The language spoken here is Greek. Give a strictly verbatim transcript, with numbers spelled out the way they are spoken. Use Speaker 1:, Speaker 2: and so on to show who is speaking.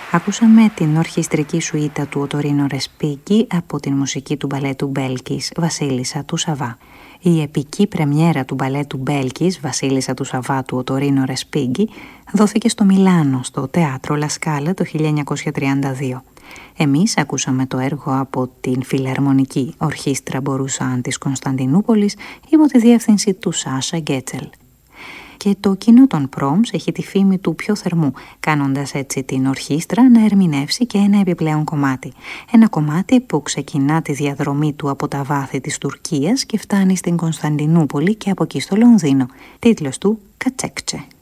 Speaker 1: Ακούσαμε την ορχιστρική σουίτα του Οτορίνο Ρεσπίγκι από την μουσική του μπαλέτου Μπέλκης, Βασίλισσα του Σαββά. Η επική πρεμιέρα του μπαλέτου Μπέλκης, Βασίλισσα του Σαββά του Οτορίνο Ρεσπίγκι, δόθηκε στο Μιλάνο, στο Teatro La Scala το χίλια εννιακόσια τριάντα δύο. Εμείς ακούσαμε το έργο από την Φιλαρμονική Ορχήστρα Μπορούσαν της Κωνσταντινούπολης υπό τη διεύθυνση του Σάσα Γκέτσελ. Και το κοινό των Πρόμς έχει τη φήμη του πιο θερμού, κάνοντας έτσι την ορχήστρα να ερμηνεύσει και ένα επιπλέον κομμάτι. Ένα κομμάτι που ξεκινά τη διαδρομή του από τα βάθη της Τουρκίας και φτάνει στην Κωνσταντινούπολη και από εκεί στο Λονδίνο. Τίτλος του «Κατσέκτσε».